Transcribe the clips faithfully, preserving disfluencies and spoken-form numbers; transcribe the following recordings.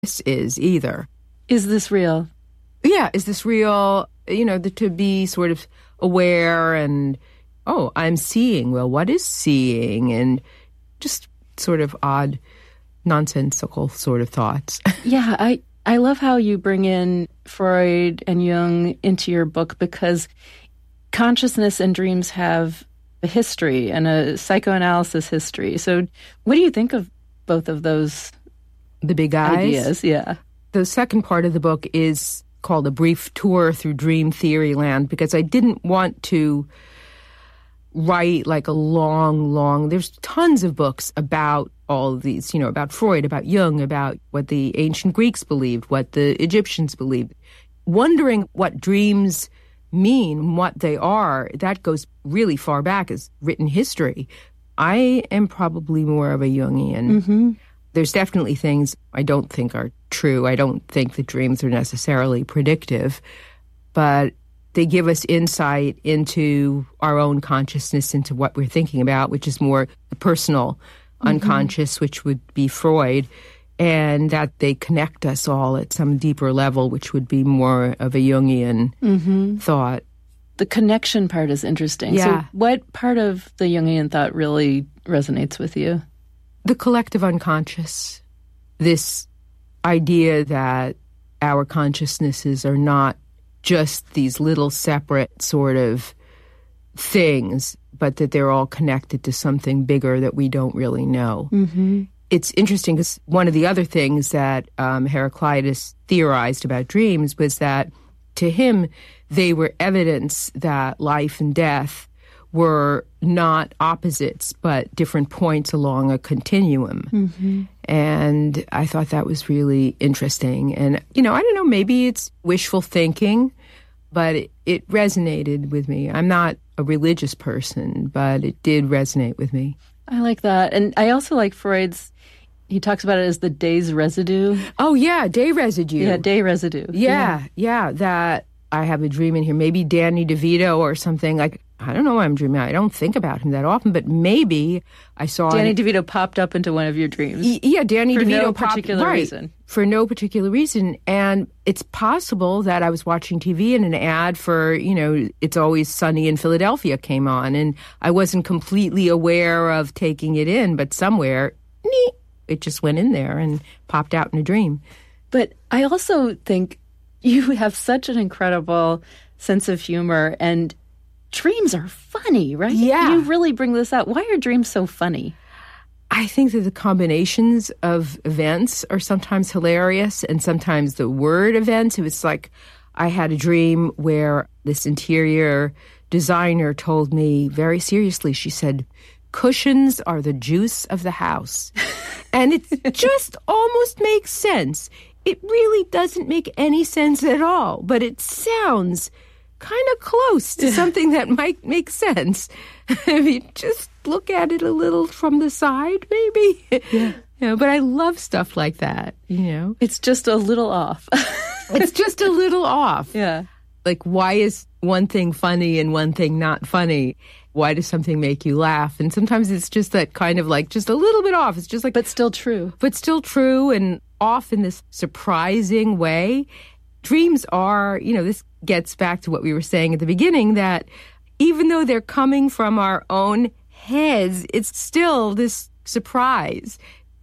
this is either. Is this real? Yeah, is this real? You know, the, to be sort of aware and, oh, I'm seeing. Well, what is seeing? And just sort of odd, nonsensical sort of thoughts. Yeah, I, I love how you bring in Freud and Jung into your book, because consciousness and dreams have a history and a psychoanalysis history. So what do you think of both of those The big eyes? ideas? Yeah. The second part of the book is called A Brief Tour Through Dream Theory Land, because I didn't want to write like a long, long... There's tons of books about all of these, you know, about Freud, about Jung, about what the ancient Greeks believed, what the Egyptians believed. Wondering what dreams mean, what they are, that goes really far back as written history. I am probably more of a Jungian. Mm-hmm. There's definitely things I don't think are true. I don't think that dreams are necessarily predictive, but they give us insight into our own consciousness, into what we're thinking about, which is more the personal mm-hmm. unconscious, which would be Freud, and that they connect us all at some deeper level, which would be more of a Jungian mm-hmm. thought. The connection part is interesting. Yeah. So what part of the Jungian thought really resonates with you? The collective unconscious, this idea that our consciousnesses are not just these little separate sort of things, but that they're all connected to something bigger that we don't really know. Mm-hmm. It's interesting because one of the other things that um, Heraclitus theorized about dreams was that to him, they were evidence that life and death were not opposites, but different points along a continuum. Mm-hmm. And I thought that was really interesting. And, you know, I don't know, maybe it's wishful thinking, but it, it resonated with me. I'm not a religious person, but it did resonate with me. I like that. And I also like Freud's, he talks about it as the day's residue. Oh, yeah, day residue. Yeah, day residue. Yeah, yeah, yeah, that I have a dream in here. Maybe Danny DeVito or something. Like, I don't know why I'm dreaming. I don't think about him that often, but maybe I saw... Danny DeVito popped up into one of your dreams. Y- yeah, Danny for DeVito no popped... particular right, reason. For no particular reason. And it's possible that I was watching T V and an ad for, you know, It's Always Sunny in Philadelphia came on, and I wasn't completely aware of taking it in, but somewhere, neat, it just went in there and popped out in a dream. But I also think you have such an incredible sense of humor, and dreams are funny, right? Yeah. You really bring this out. Why are dreams so funny? I think that the combinations of events are sometimes hilarious, and sometimes the word events. It was like I had a dream where this interior designer told me very seriously, she said, cushions are the juice of the house. And it just almost makes sense. It really doesn't make any sense at all, but it sounds kind of close to something that might make sense. If you just look at it a little from the side, maybe. Yeah. You know, but I love stuff like that, you know. It's just a little off. It's just a little off. Yeah. Like, why is one thing funny and one thing not funny? Why does something make you laugh? And sometimes it's just that kind of like just a little bit off. It's just like... But still true. But still true and off in this surprising way. Dreams are, you know, this gets back to what we were saying at the beginning, that even though they're coming from our own heads, it's still this surprise.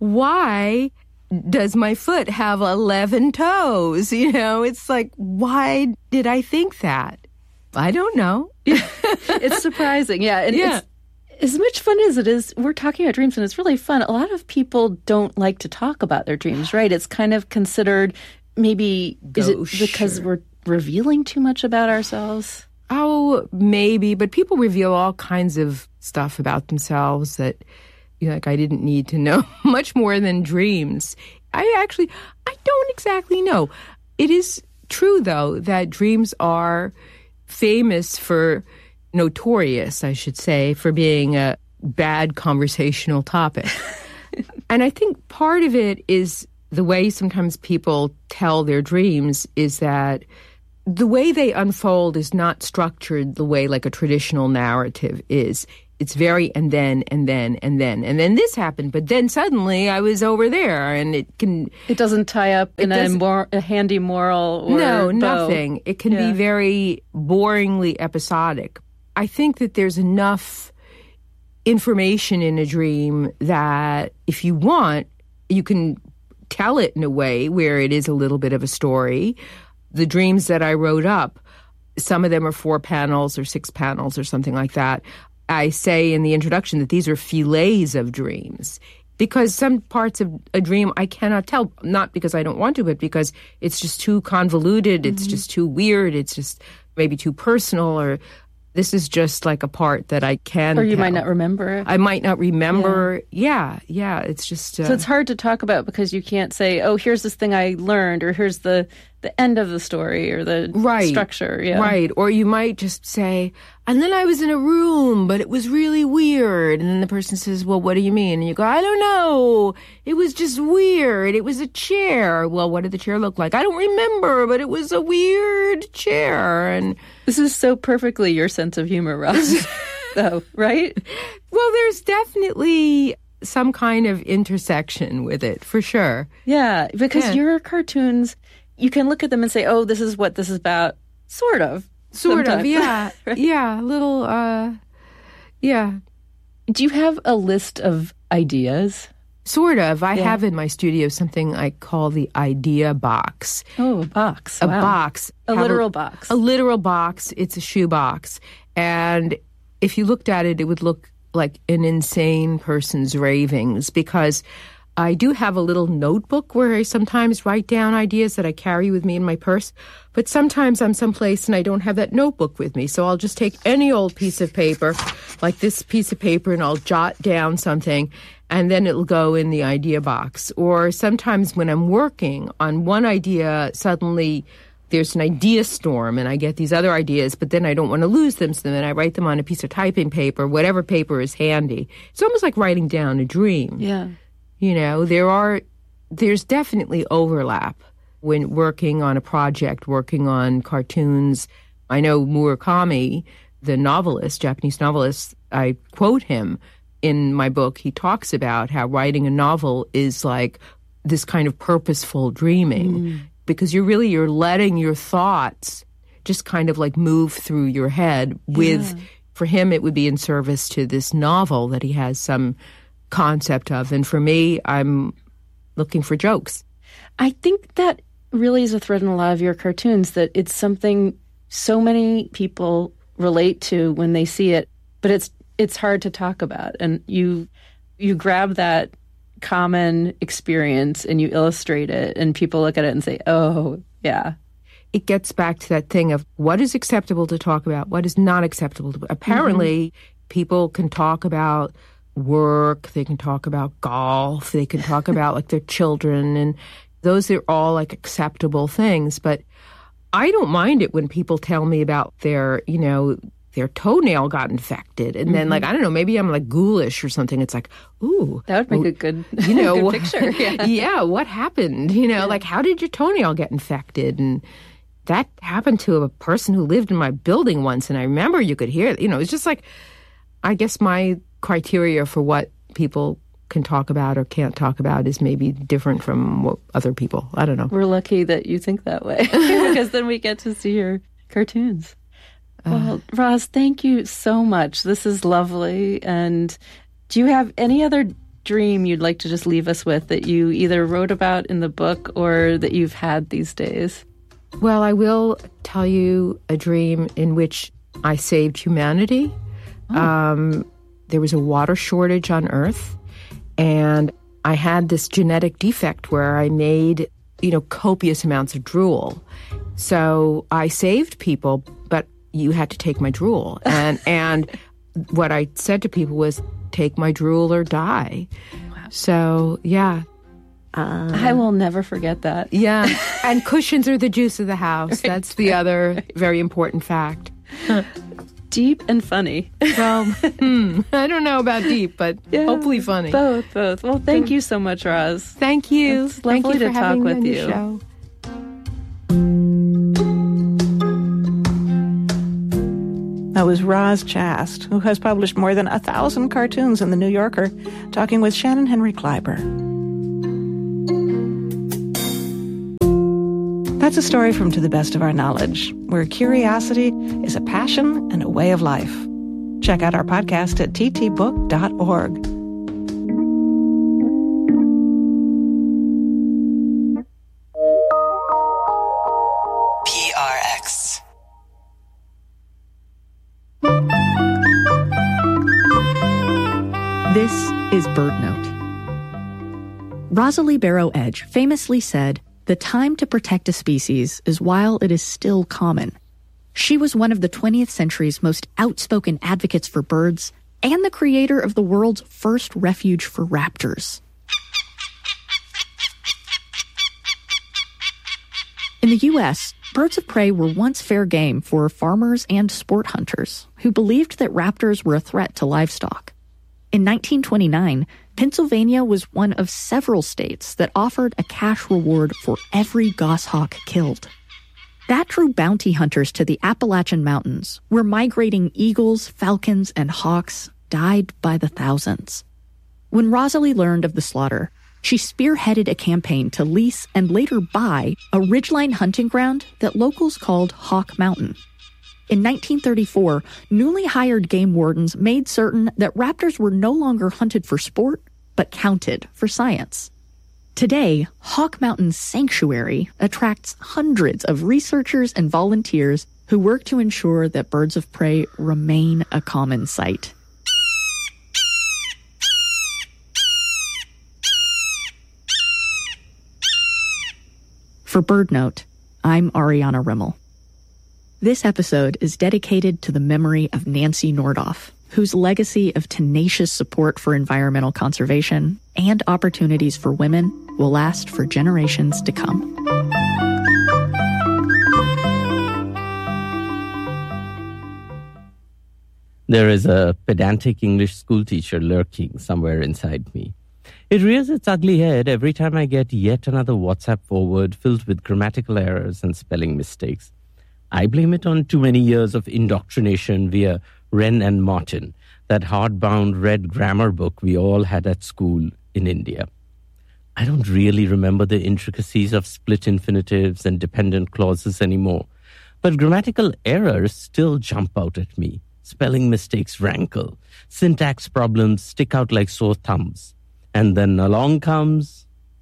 Why does my foot have eleven toes? You know, it's like, why did I think that? I don't know. It's surprising. Yeah. And yeah. It's, as much fun as it is, we're talking about dreams and it's really fun. A lot of people don't like to talk about their dreams, right? It's kind of considered maybe, is it because we're revealing too much about ourselves? Oh, maybe. But people reveal all kinds of stuff about themselves that, you know, like I didn't need to know much more than dreams. I actually, I don't exactly know. It is true, though, that dreams are famous for, notorious, I should say, for being a bad conversational topic. And I think part of it is the way sometimes people tell their dreams is that the way they unfold is not structured the way like a traditional narrative is. it's very and then, and then, and then. And then this happened, but then suddenly I was over there, and it can... It doesn't tie up in a, mor- a handy moral or No, bow. nothing. It can Yeah. be very boringly episodic. I think that there's enough information in a dream that if you want, you can tell it in a way where it is a little bit of a story. The dreams that I wrote up, some of them are four panels or six panels or something like that. I say in the introduction that these are fillets of dreams because some parts of a dream I cannot tell, not because I don't want to, but because it's just too convoluted, it's mm-hmm. just too weird, it's just maybe too personal, or this is just like a part that I can Or you tell. might not remember. I might not remember. Yeah, yeah, yeah it's just... Uh, so it's hard to talk about because you can't say, oh, here's this thing I learned, or here's the, the end of the story, or the right, structure. Yeah. Right, or you might just say, and then I was in a room, but it was really weird. And then the person says, well, what do you mean? And you go, I don't know. It was just weird. It was a chair. Well, what did the chair look like? I don't remember, but it was a weird chair. And this is so perfectly your sense of humor, Roz, though, right? Well, there's definitely some kind of intersection with it, for sure. Yeah, because Yeah. your cartoons, you can look at them and say, oh, this is what this is about, sort of. Sort sometimes. of, yeah. Right? Yeah, a little, uh, yeah. Do you have a list of ideas? Sort of. I Yeah. have in my studio something I call the idea box. Oh, a box. A Wow. box. A Have literal box. A literal box. It's a shoe box. And if you looked at it, it would look like an insane person's ravings, because I do have a little notebook where I sometimes write down ideas that I carry with me in my purse. But sometimes I'm someplace and I don't have that notebook with me. So I'll just take any old piece of paper, like this piece of paper, and I'll jot down something, and then it'll go in the idea box. Or sometimes when I'm working on one idea, suddenly there's an idea storm and I get these other ideas, but then I don't want to lose them. So then I write them on a piece of typing paper, whatever paper is handy. It's almost like writing down a dream. Yeah. You know, there are, there's definitely overlap when working on a project, working on cartoons. I know Murakami, the novelist, Japanese novelist, I quote him in my book. He talks about how writing a novel is like this kind of purposeful dreaming, mm. because you're really, you're letting your thoughts just kind of like move through your head with, yeah. for him, it would be in service to this novel that he has some concept of. And for me, I'm looking for jokes. I think that really is a thread in a lot of your cartoons, that it's something so many people relate to when they see it, but it's it's hard to talk about. And you you grab that common experience and you illustrate it, and people look at it and say, oh, yeah. It gets back to that thing of what is acceptable to talk about, what is not acceptable to. Apparently, mm-hmm. people can talk about work, they can talk about golf, they can talk about like their children, and those are all like acceptable things. But I don't mind it when people tell me about their, you know, their toenail got infected, and mm-hmm. then like I don't know, maybe I'm like ghoulish or something. It's like, ooh, that would make well, a good, you know, good picture. Yeah. yeah, what happened? You know, yeah. like how did your toenail get infected? And that happened to a person who lived in my building once, and I remember you could hear it. You know, it's just like, I guess my criteria for what people can talk about or can't talk about is maybe different from what other people. I don't know. We're lucky that you think that way, because then we get to see your cartoons. Uh, well, Roz, thank you so much. This is lovely. And do you have any other dream you'd like to just leave us with that you either wrote about in the book or that you've had these days? Well, I will tell you a dream in which I saved humanity. Oh. Um, there was a water shortage on Earth, and I had this genetic defect where I made, you know, copious amounts of drool. So I saved people, but you had to take my drool. And and what I said to people was, take my drool or die. Wow. So, yeah. Uh, I will never forget that. Yeah. And cushions are the juice of the house. Right. That's the other right. very important fact. Deep and funny. Well, hmm, I don't know about deep, but yeah, hopefully funny. Both, both. Well, thank you so much, Roz. Thank you. It's lovely thank you to for talk with me you. Show. That was Roz Chast, who has published more than a thousand cartoons in The New Yorker, talking with Shannon Henry Kleiber. That's a story from To the Best of Our Knowledge, where curiosity is a passion and a way of life. Check out our podcast at t t book dot org. P R X. This is BirdNote. Rosalie Barrow Edge famously said, "The time to protect a species is while it is still common." She was one of the twentieth century's most outspoken advocates for birds and the creator of the world's first refuge for raptors. In the U S, birds of prey were once fair game for farmers and sport hunters who believed that raptors were a threat to livestock. In nineteen twenty-nine, Pennsylvania was one of several states that offered a cash reward for every goshawk killed. That drew bounty hunters to the Appalachian Mountains, where migrating eagles, falcons, and hawks died by the thousands. When Rosalie learned of the slaughter, she spearheaded a campaign to lease and later buy a ridgeline hunting ground that locals called Hawk Mountain. In nineteen thirty-four, newly hired game wardens made certain that raptors were no longer hunted for sport, but counted for science. Today, Hawk Mountain Sanctuary attracts hundreds of researchers and volunteers who work to ensure that birds of prey remain a common sight. For BirdNote, I'm Ariana Rimmel. This episode is dedicated to the memory of Nancy Nordoff, whose legacy of tenacious support for environmental conservation and opportunities for women will last for generations to come. There is a pedantic English schoolteacher lurking somewhere inside me. It rears its ugly head every time I get yet another WhatsApp forward filled with grammatical errors and spelling mistakes. I blame it on too many years of indoctrination via Wren and Martin, that hardbound red grammar book we all had at school in India. I don't really remember the intricacies of split infinitives and dependent clauses anymore, but grammatical errors still jump out at me. Spelling mistakes rankle. Syntax problems stick out like sore thumbs. And then along comes...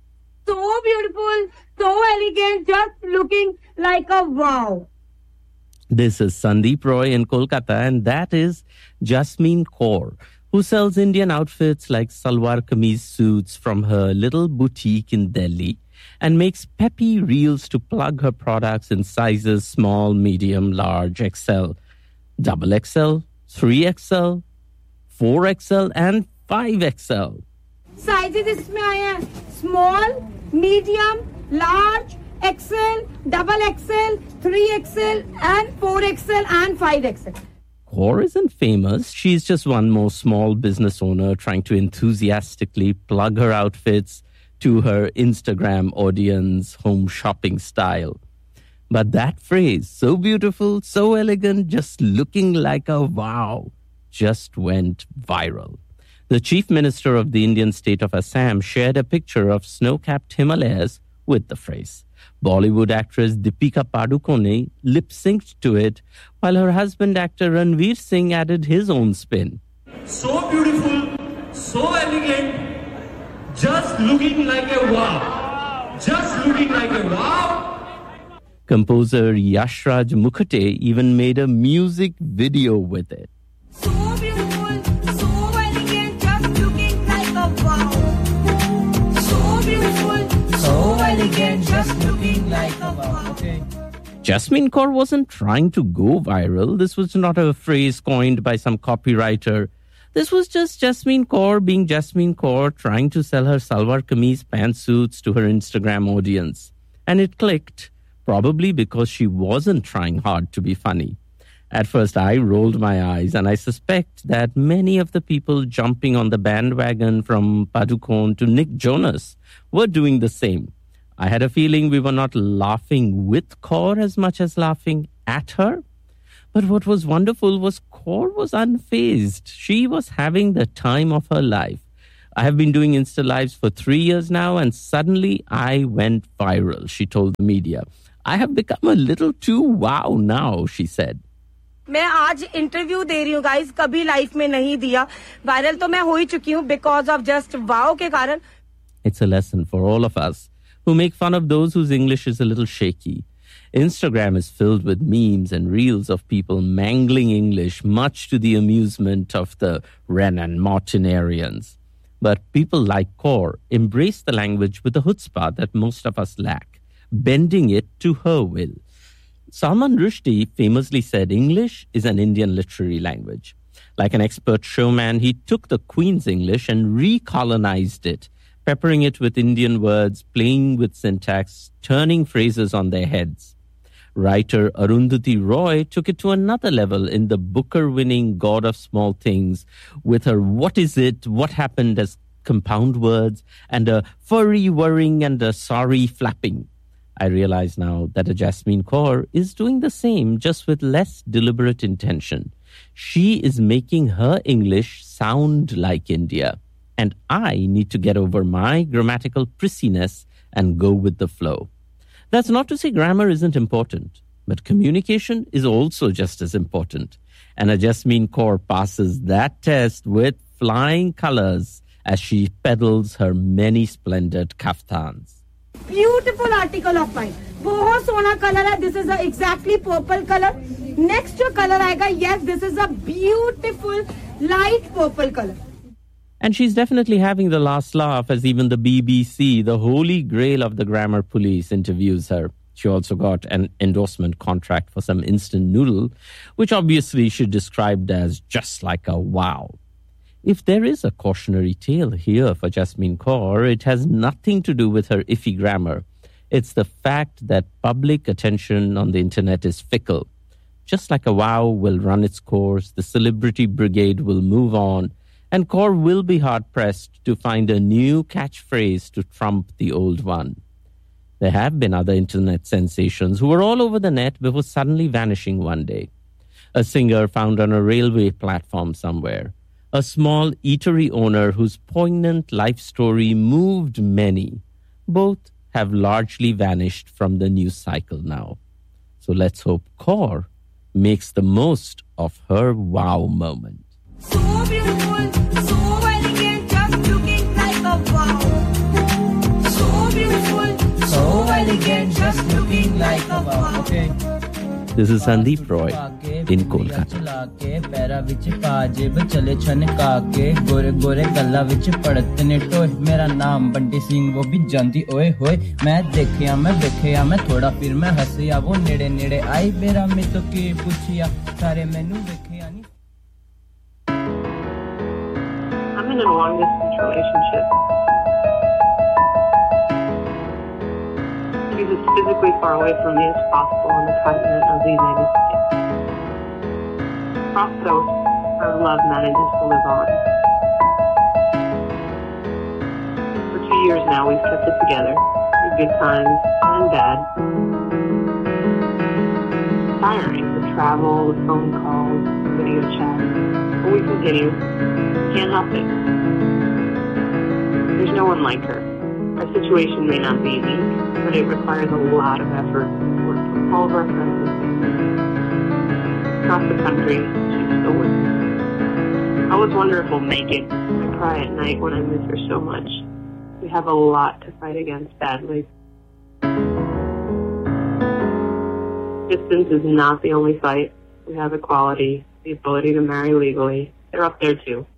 So beautiful, so elegant, just looking like a wow. This is Sandeep Roy in Kolkata, and that is Jasmine Kaur, who sells Indian outfits like salwar kameez suits from her little boutique in Delhi and makes peppy reels to plug her products in sizes small, medium, large, X L, double X L, three X L, four X L, and five X L. Sizes इसमें आए हैं small, medium, large, X L, double X L, three X L, and four X L, and five X L. Kaur isn't famous. She's just one more small business owner trying to enthusiastically plug her outfits to her Instagram audience home shopping style. But that phrase, so beautiful, so elegant, just looking like a wow, just went viral. The chief minister of the Indian state of Assam shared a picture of snow-capped Himalayas with the phrase. Bollywood actress Deepika Padukone lip-synced to it, while her husband actor Ranveer Singh added his own spin. So beautiful, so elegant, just looking like a wow. Just looking like a wow. Composer Yashraj Mukhate even made a music video with it. So beautiful, so elegant, just looking like a wow. So beautiful, so elegant, just looking like a wow. Okay. Jasmine Kaur wasn't trying to go viral. This was not a phrase coined by some copywriter. This was just Jasmine Kaur being Jasmine Kaur, trying to sell her salwar kameez pantsuits to her Instagram audience. And it clicked, probably because she wasn't trying hard to be funny. At first, I rolled my eyes, and I suspect that many of the people jumping on the bandwagon from Padukone to Nick Jonas were doing the same. I had a feeling we were not laughing with Kaur as much as laughing at her. But what was wonderful was Kaur was unfazed. She was having the time of her life. I have been doing Insta Lives for three years now, and suddenly I went viral, she told the media. I have become a little too wow now, she said. मैं आज interview दे रही हूँ guys, कभी life में नहीं दिया. Viral तो मैं हो ही चुकी हूँ because of just wow के कारण. It's a lesson for all of us who make fun of those whose English is a little shaky. Instagram is filled with memes and reels of people mangling English, much to the amusement of the Ren and Martinarians. But people like Kaur embrace the language with a chutzpah that most of us lack, bending it to her will. Salman Rushdie famously said English is an Indian literary language. Like an expert showman, he took the Queen's English and recolonized it, peppering it with Indian words, playing with syntax, turning phrases on their heads. Writer Arundhati Roy took it to another level in the Booker-winning God of Small Things with her what is it, what happened as compound words, and a furry worrying and a sorry flapping. I realize now that a Jasmine Kaur is doing the same, just with less deliberate intention. She is making her English sound like India. And I need to get over my grammatical prissiness and go with the flow. That's not to say grammar isn't important, but communication is also just as important. And a Jasmine Kaur passes that test with flying colors as she peddles her many splendid kaftans. Beautiful article of mine. बहुत सोना color है. This is a exactly purple color. Next जो color आएगा, yes, this is a beautiful light purple color. And she's definitely having the last laugh as even the B B C, the holy grail of the grammar police, interviews her. She also got an endorsement contract for some instant noodle, which obviously she described as just like a wow. If there is a cautionary tale here for Jasmine Kaur, it has nothing to do with her iffy grammar. It's the fact that public attention on the internet is fickle. Just like a wow will run its course, the celebrity brigade will move on, and Kaur will be hard-pressed to find a new catchphrase to trump the old one. There have been other internet sensations who were all over the net before suddenly vanishing one day. A singer found on a railway platform somewhere. A small eatery owner whose poignant life story moved many. Both have largely vanished from the news cycle now. So let's hope Kaur makes the most of her wow moment. So beautiful, so elegant, just looking like a wow. So beautiful, so elegant, just looking like a wow. Okay. This is Sandeep Roy in Kolkata. Para विच पाजेब चले छनका के गोरे गोरे गल्ला विच पड़त ने टोए मेरा नाम बंटी सिंह वो भी जानती ओए होए मैं देखिया मैं देखिया मैं थोड़ा फिर मैं हंसिया वो नेड़े नेड़े आई मेरा मैं तो के पूछिया सारे मैनू देखिया नहीं. I'm in a long distance relationship. She's as physically far away from me as possible on the continent of the United States. Across coast, our love manages to live on. For two years now, we've kept it together, through good times and bad. It's tiring, the travel, the phone calls, the video chat, but we continue. Can't help it. There's no one like her. Our situation may not be unique, but it requires a lot of effort and work from all of our friends and family. Across the country, she's still with me. I always wonder if we'll make it. I cry at night when I miss her so much. We have a lot to fight against badly. Distance is not the only fight. We have equality, the ability to marry legally. They're up there too.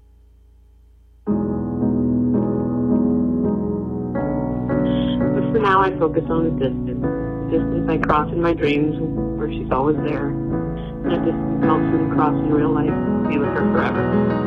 For now, I focus on the distance. The distance I cross in my dreams, where she's always there. And a distance I'll soon cross in real life, be with her forever.